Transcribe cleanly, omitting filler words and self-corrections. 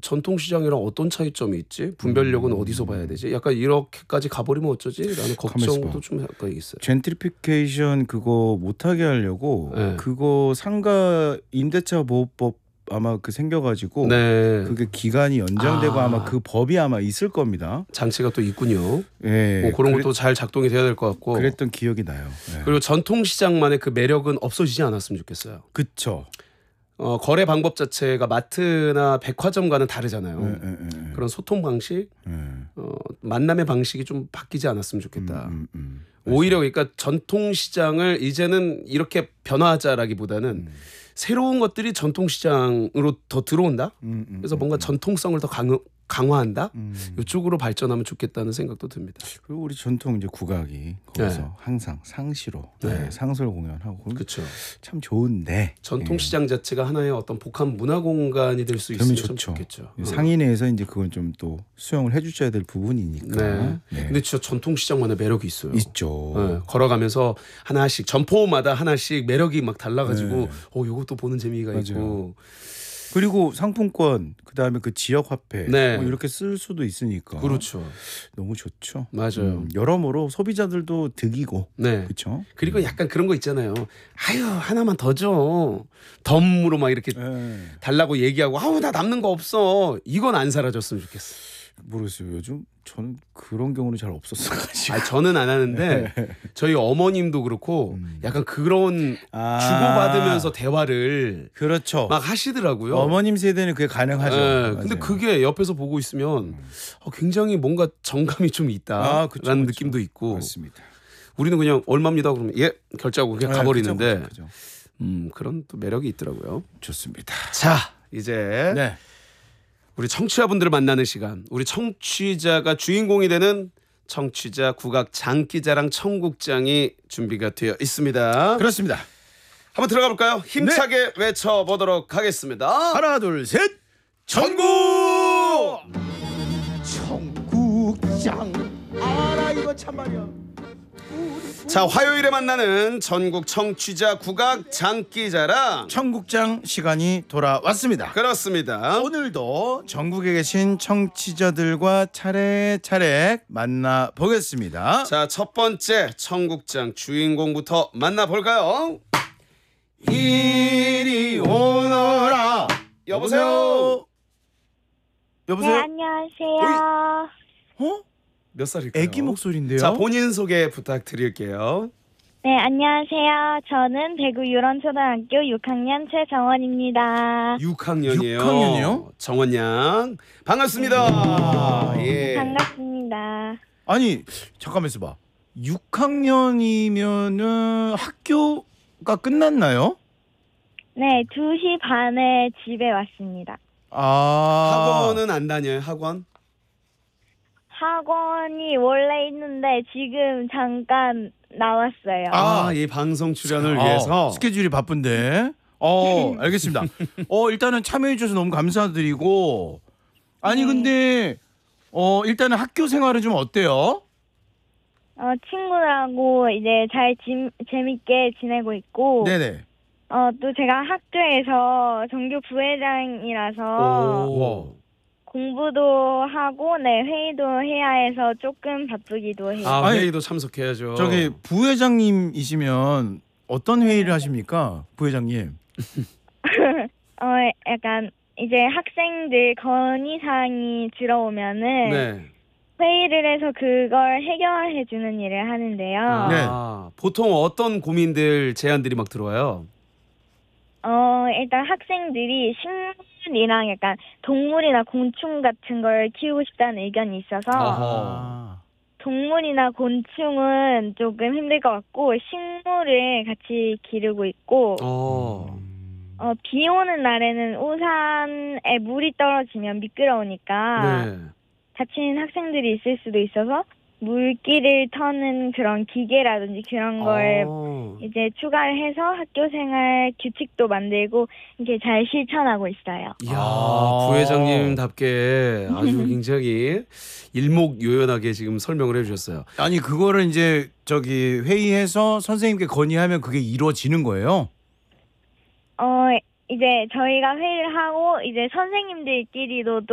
전통시장이랑 어떤 차이점이 있지? 분별력은 어디서 봐야 되지? 약간 이렇게까지 가버리면 어쩌지? 라는 걱정도 좀 약간 있어요. 젠트리피케이션 그거 못하게 하려고 네. 그거 상가 임대차 보호법 아마 그 생겨가지고 네. 그게 기간이 연장되고 아마 그 법이 아마 있을 겁니다. 장치가 또 있군요. 예, 그런 것도 잘 작동이 돼야 될 것 같고. 그랬던 기억이 나요. 예. 그리고 전통시장만의 그 매력은 없어지지 않았으면 좋겠어요. 그쵸. 거래 방법 자체가 마트나 백화점과는 다르잖아요. 예. 그런 소통 방식, 예. 만남의 방식이 좀 바뀌지 않았으면 좋겠다. 오히려 그러니까 전통시장을 이제는 이렇게 변화하자라기보다는 새로운 것들이 전통시장으로 더 들어온다. 그래서 뭔가 전통성을 더 강화한다. 이쪽으로 발전하면 좋겠다는 생각도 듭니다. 그리고 우리 전통 이제 국악이 거기서 네. 항상 상시로 네. 상설 공연하고 그렇죠. 참 좋은데 전통시장 자체가 하나의 어떤 복합 문화 공간이 될 수 있으면 참 좋겠죠. 상인회에서 이제 그건 좀 또 수용을 해주셔야 될 부분이니까. 네. 근데 진짜 전통시장만의 매력이 있어요. 있죠. 네. 걸어가면서 하나씩 점포마다 하나씩 매력이 막 달라가지고 이것도 보는 재미가 맞아요. 있고. 그리고 상품권 그다음에 그 지역 화폐 네. 뭐 이렇게 쓸 수도 있으니까 그렇죠. 너무 좋죠. 맞아요. 여러모로 소비자들도 득이고. 네. 그렇죠. 그리고 약간 그런 거 있잖아요. 아유 하나만 더 줘. 덤으로 막 이렇게 달라고 얘기하고 아우 나 남는 거 없어. 이건 안 사라졌으면 좋겠어. 모르겠어요. 요즘 저는 그런 경우는 잘 없었어가지고. 저는 안 하는데 저희 어머님도 그렇고 약간 그런 주고받으면서 대화를 그렇죠. 막 하시더라고요. 어머님 세대는 그게 가능하죠. 네, 근데 그게 옆에서 보고 있으면 굉장히 뭔가 정감이 좀 있다라는 그쵸. 느낌도 있고. 그렇습니다. 우리는 그냥 얼마입니다 그러면 예 결제하고 그냥 가버리는데 그죠. 그런 또 매력이 있더라고요. 좋습니다. 자 이제 네. 우리 청취자분들을 만나는 시간, 우리 청취자가 주인공이 되는 청취자 국악 장기자랑 청국장이 준비가 되어 있습니다. 그렇습니다. 한번 들어가 볼까요? 힘차게 외쳐보도록 하겠습니다. 하나 둘 셋. 전국! 청국장. 나 이거 참 말이야. 자 화요일에 만나는 전국 청취자 국악 장기자랑 청국장 시간이 돌아왔습니다. 그렇습니다. 오늘도 전국에 계신 청취자들과 차례차례 만나보겠습니다. 자 첫 번째 청국장 주인공부터 만나볼까요? 이리 오너라. 여보세요? 여보세요? 네, 안녕하세요. 어? 몇 살일까요? 애기 목소리인데요? 자 본인 소개 부탁드릴게요. 네, 안녕하세요. 저는 대구 유런초등학교 6학년 최정원입니다. 6학년이에요. 6학년이요? 정원 양 반갑습니다. 예. 반갑습니다. 아니 잠깐만 있어봐. 6학년이면은 학교가 끝났나요? 네, 2시 반에 집에 왔습니다. 학원은 안 다녀요? 학원? 학원이 원래 있는데 지금 잠깐 나왔어요. 이 방송 출연을 위해서 스케줄이 바쁜데. 알겠습니다. 일단은 참여해 주셔서 너무 감사드리고. 아니 근데 일단은 학교 생활은 좀 어때요? 친구들하고 이제 잘 재밌게 지내고 있고. 네네. 또 제가 학교에서 전교 부회장이라서 오. 공부도 하고 회의도 해야 해서 조금 바쁘기도 해요. 회의도 참석해야죠. 저기 부회장님이시면 어떤 회의를 하십니까? 부회장님. 약간 이제 학생들 건의사항이 들어오면은 네. 회의를 해서 그걸 해결해 주는 일을 하는데요. 네. 보통 어떤 고민들 제안들이 막 들어와요? 일단 학생들이 식물이랑 약간 동물이나 곤충 같은 걸 키우고 싶다는 의견이 있어서 동물이나 곤충은 조금 힘들 것 같고 식물을 같이 기르고 있고 비 오는 날에는 우산에 물이 떨어지면 미끄러우니까 다치는 학생들이 있을 수도 있어서 물기를 터는 그런 기계라든지 그런 걸 이제 추가를 해서 학교 생활 규칙도 만들고 이렇게 잘 실천하고 있어요. 이야, 부회장님답게 아주 굉장히 일목요연하게 지금 설명을 해주셨어요. 아니 그거를 이제 저기 회의해서 선생님께 건의하면 그게 이루어지는 거예요? 이제 저희가 회의를 하고 이제 선생님들끼리도